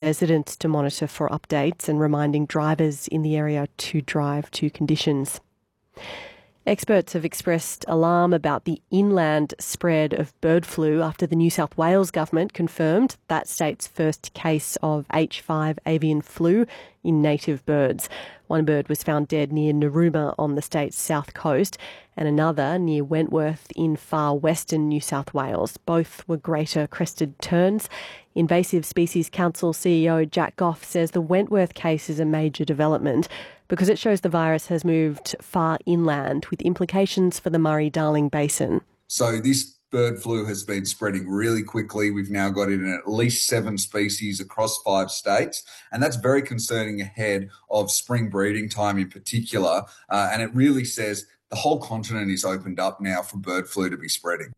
residents to monitor for updates and reminding drivers in the area to drive to conditions. Experts have expressed alarm about the inland spread of bird flu after the New South Wales government confirmed that state's first case of H5 avian flu in native birds. One bird was found dead near Narooma on the state's south coast and another near Wentworth in far western New South Wales. Both were greater crested terns. Invasive Species Council CEO Jack Goff says the Wentworth case is a major development because it shows the virus has moved far inland with implications for the Murray-Darling Basin. So this bird flu has been spreading really quickly. We've now got it in at least 7 species across 5 states, and that's very concerning ahead of spring breeding time in particular. And it really says the whole continent is opened up now for bird flu to be spreading.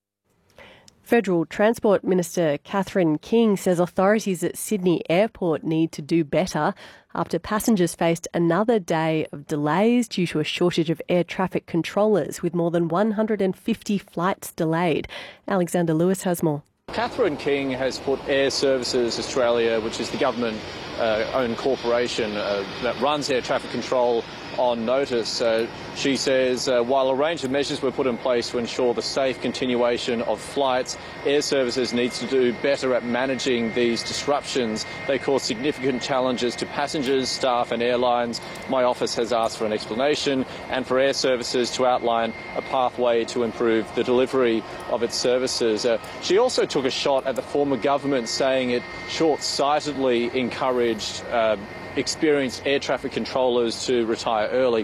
Federal Transport Minister Catherine King says authorities at Sydney Airport need to do better after passengers faced another day of delays due to a shortage of air traffic controllers, with more than 150 flights delayed. Alexander Lewis has more. Catherine King has put Air Services Australia, which is the government-owned corporation that runs air traffic control, on notice. She says while a range of measures were put in place to ensure the safe continuation of flights, Air Services needs to do better at managing these disruptions. They cause significant challenges to passengers, staff and airlines. My office has asked for an explanation and for Air Services to outline a pathway to improve the delivery of its services. She also took a shot at the former government, saying it short-sightedly encouraged experienced air traffic controllers to retire early.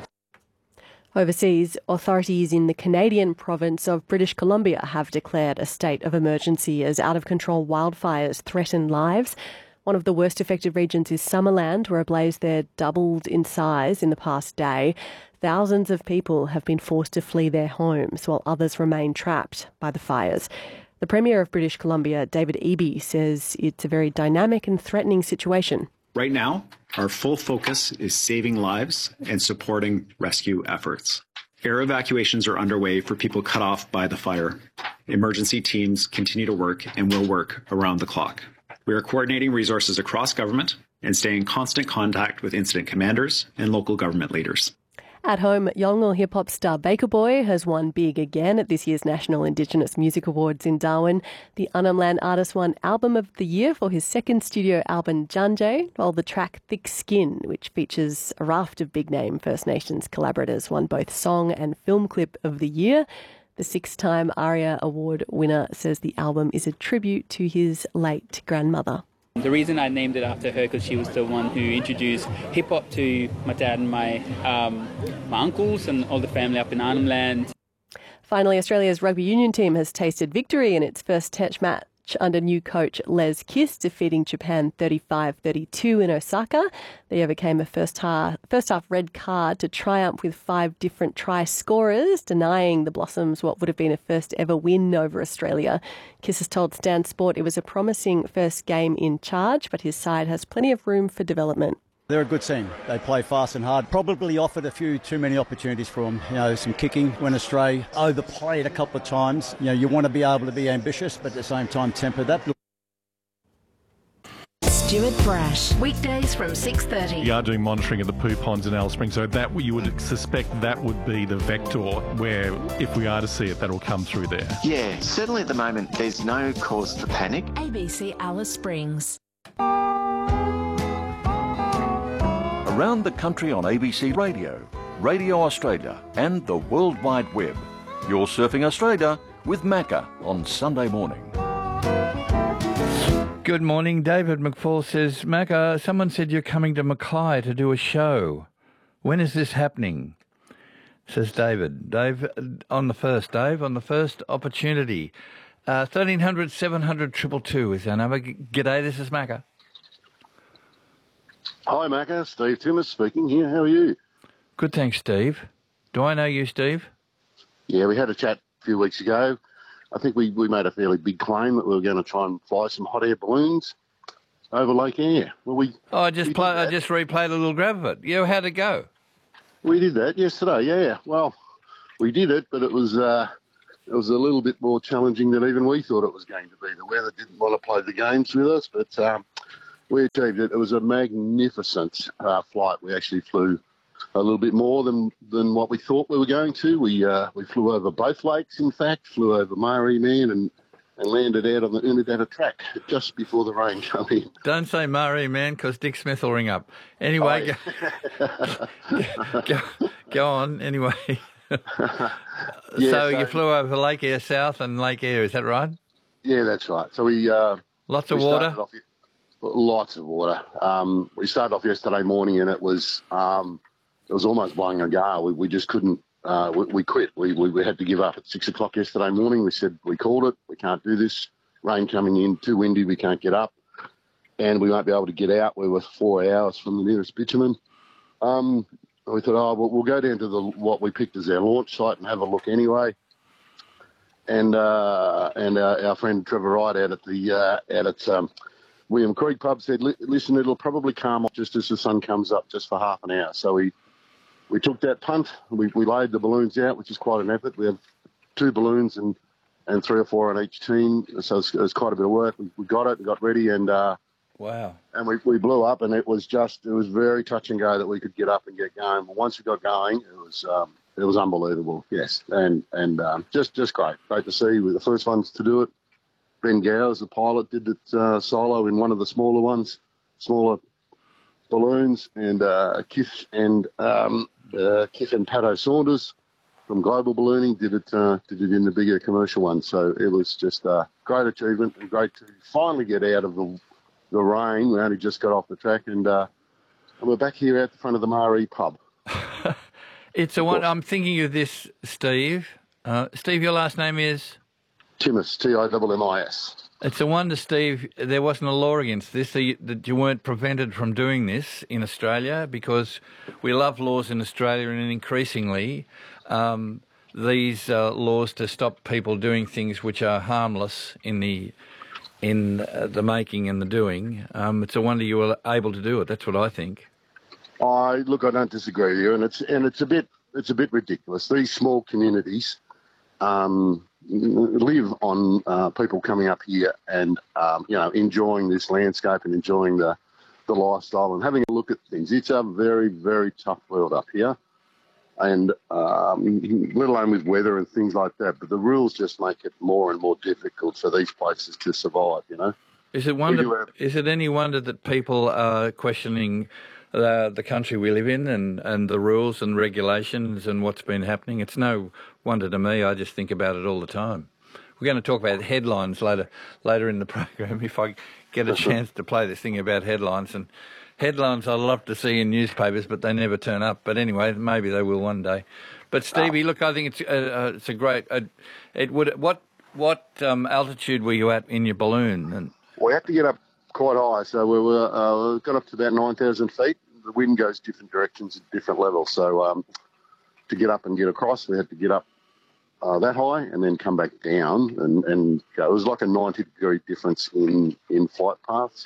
Overseas, authorities in the Canadian province of British Columbia have declared a state of emergency as out-of-control wildfires threaten lives. One of the worst affected regions is Summerland, where a blaze there doubled in size in the past day. Thousands of people have been forced to flee their homes, while others remain trapped by the fires. The Premier of British Columbia, David Eby, says it's a very dynamic and threatening situation. Right now, our full focus is saving lives and supporting rescue efforts. Air evacuations are underway for people cut off by the fire. Emergency teams continue to work and will work around the clock. We are coordinating resources across government and staying in constant contact with incident commanders and local government leaders. At home, Yolngu hip-hop star Baker Boy has won big again at this year's National Indigenous Music Awards in Darwin. The Unamland artist won Album of the Year for his second studio album, Janjay, while the track Thick Skin, which features a raft of big-name First Nations collaborators, won both Song and Film Clip of the Year. The 6-time ARIA Award winner says the album is a tribute to his late grandmother. The reason I named it after her because she was the one who introduced hip-hop to my dad and my uncles and all the family up in Arnhem Land. Finally, Australia's rugby union team has tasted victory in its first test match under new coach Les Kiss, defeating Japan 35-32 in Osaka. They overcame a first half red card to triumph with 5 different try scorers, denying the Blossoms what would have been a first ever win over Australia. Kiss has told Stan Sport it was a promising first game in charge, but his side has plenty of room for development. They're a good team. They play fast and hard. Probably offered a few too many opportunities for them. Some kicking, went astray, overplayed a couple of times. You want to be able to be ambitious, but at the same time temper that. Stuart Brash, weekdays from 6:30. We are doing monitoring of the poo ponds in Alice Springs, so that you would suspect that would be the vector where, if we are to see it, that'll come through there. Yeah, certainly at the moment there's no cause for panic. ABC Alice Springs. Around the country on ABC Radio, Radio Australia and the World Wide Web. You're surfing Australia with Macca on Sunday morning. Good morning. David McFall says, Macca, someone said you're coming to Mackay to do a show. When is this happening? Says David. Dave, on the first opportunity. 1300 700 222 is our number. G'day, this is Macca. Hi, Macca. Steve Timmis speaking here. How are you? Good, thanks, Steve. Do I know you, Steve? Yeah, we had a chat a few weeks ago. I think we made a fairly big claim that we were going to try and fly some hot air balloons over Lake Eyre. Well, I just replayed a little grab of it. Yeah, how'd it go? We did that yesterday, yeah. Well, we did it, but it was a little bit more challenging than even we thought it was going to be. The weather didn't want to play the games with us, but We achieved it. It was a magnificent flight. We actually flew a little bit more than what we thought we were going to. We flew over both lakes, in fact, flew over Murray Man and landed out on the Unadilla track just before the rain came in. Don't say Murray Man, because Dick Smith will ring up. Anyway, go on, anyway. So you flew over Lake Eyre South and Lake Eyre, is that right? Yeah, that's right. So we... Lots of water? Lots of water. We started off yesterday morning and it was almost blowing a gale. We just couldn't... We quit. We had to give up at 6 o'clock yesterday morning. We said, we called it. We can't do this. Rain coming in, too windy. We can't get up. And we won't be able to get out. We were 4 hours from the nearest bitumen. We thought, we'll go down to what we picked as our launch site and have a look anyway. And our friend Trevor Wright out at William Creek pub said, listen, it'll probably calm off just as the sun comes up, just for half an hour. So we took that punt. We laid the balloons out, which is quite an effort. We have 2 balloons and 3 or 4 on each team. So it was quite a bit of work. We got it, we got ready, and wow. And we blew up, and it was very touch and go that we could get up and get going. But once we got going, it was unbelievable. Yes, and just great to see. We were the first ones to do it. Ben Gowers, the pilot, did it solo in one of the smaller balloons, and Kith and Pato Saunders from Global Ballooning did it in the bigger commercial one. So it was just a great achievement and great to finally get out of the rain. We only just got off the track, and we're back here at the front of the Maree pub. It's a one. I'm thinking of this, Steve. Steve, your last name is? Timmis, Timmis. It's a wonder, Steve, there wasn't a law against this, that you weren't prevented from doing this in Australia, because we love laws in Australia, and increasingly these laws to stop people doing things which are harmless in the making and the doing. It's a wonder you were able to do it. That's what I think. I don't disagree with you, and it's a bit ridiculous. These small communities live on people coming up here and enjoying this landscape and enjoying the lifestyle and having a look at things. It's a very, very tough world up here, and let alone with weather and things like that. But the rules just make it more and more difficult for these places to survive. Is it any wonder that people are questioning the country we live in and the rules and regulations and what's been happening? It's no wonder to me. I just think about it all the time. We're going to talk about headlines later in the program, if I get a chance to play this thing about headlines. And headlines I love to see in newspapers, but they never turn up. But anyway, maybe they will one day. But Stevie, look, I think it's a great. What altitude were you at in your balloon? And we had to get up quite high, so we got up to about 9,000 feet. The wind goes different directions at different levels, so to get up and get across, we had to get up that high and then come back down and go. It was like a 90-degree difference in flight paths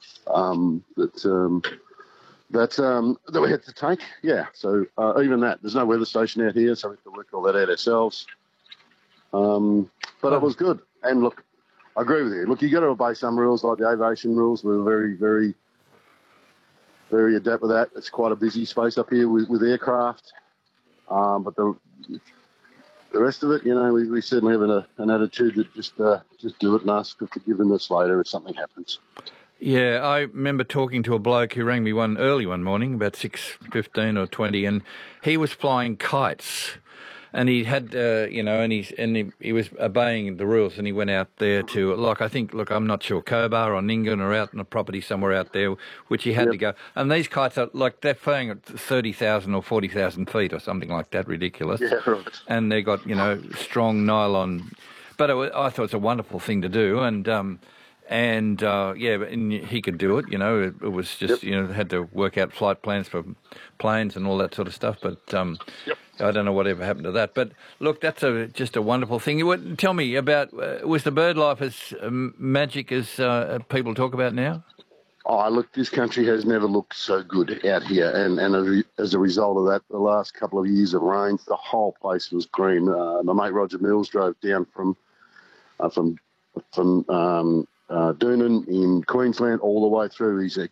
that we had to take. Yeah, so even that, there's no weather station out here, so we had to work all that out ourselves. But it was good. And look, I agree with you. Look, you got to obey some rules, like the aviation rules. We were very, very, very adept with that. It's quite a busy space up here with aircraft. But the rest of it, we certainly have an attitude that just do it and ask for forgiveness later if something happens. Yeah, I remember talking to a bloke who rang me early one morning, about 6:15 or 20, and he was flying kites. And he had, he was obeying the rules, and he went out there to, I'm not sure, Cobar or Ningan or out on a property somewhere out there, which he had to go. And these kites are they're flying at 30,000 or 40,000 feet or something like that, ridiculous. Yeah, right. And they got, strong nylon. But I thought it was a wonderful thing to do, and he could do it. It was just had to work out flight plans for planes and all that sort of stuff. But I don't know whatever happened to that. But look, that's just a wonderful thing. Tell me about was the bird life as magic as people talk about now? Oh, look, this country has never looked so good out here, and as a result of that, the last couple of years of rains, the whole place was green. My mate Roger Mills drove down from Doonan in Queensland all the way through. He's a